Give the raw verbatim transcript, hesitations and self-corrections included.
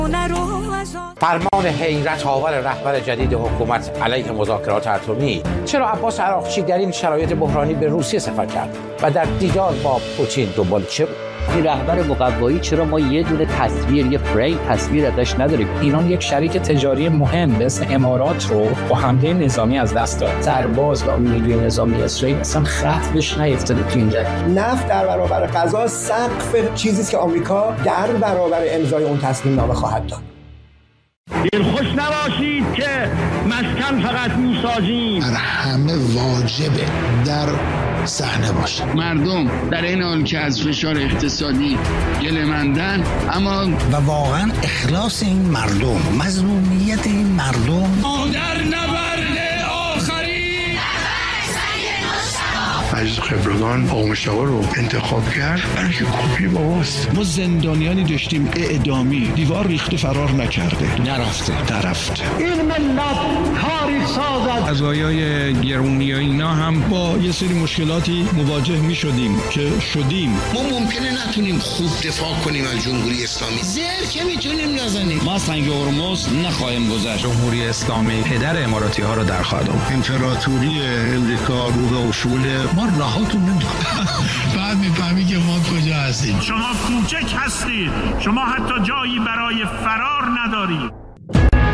فرمان حیرت آور رهبر جدید حکومت علیه مذاکرات اتمی. چرا عباس عراقچی در این شرایط بحرانی به روسیه سفر کرد و در دیدار با پوتین دنبال چه بود؟ این رهبر مقوایی چرا ما یه دونه تصویر، یه فریم تصویر ازش نداریم؟ ایران یک شریک تجاری مهم به اسم امارات رو با حمله نظامی از دست داد. سرباز و نیروی نظامی اسرائیل اصلا خط بهش نیفتاده تو این جنگ. نفت در برابر غذا سقف چیزی است که آمریکا در برابر امضای اون تسلیم نامه خواهد داد. دلخوش نباشید که مسکن فقط میسازیم. بر همه واجبه در صحنه باشه. مردم در این حال که از فشار اقتصادی گله‌مندن، اما و واقعا اخلاص این مردم، مظلومیت این مردم در نبرد آخری مجلس خبرگان آقا مشتاق رو انتخاب کرد برای که کپی باباست. ما زندانیانی داشتیم اعدامی، دیوار ریخته فرار نکرده، نرفته نرفته. این ملت تاریخ سازد. قضایای گرونی و اینا هم با یه سری مشکلاتی مواجه می شدیم که شدیم. ما ممکنه نتونیم خوب دفاع کنیم از جمهوری اسلامی، زر که میتونیم نزنیم. ما سنگ هرمز نخواهیم گذشت. جمهوری اسلامی پدر اماراتی ها رو در خواهد آورد. امپراتوری امریکا رو به اصول ما راهاتون نمیدونم. بعد میفهمی که ما کجا هستیم. شما کوچک هستید، شما حتی جایی برای فرار ندارید.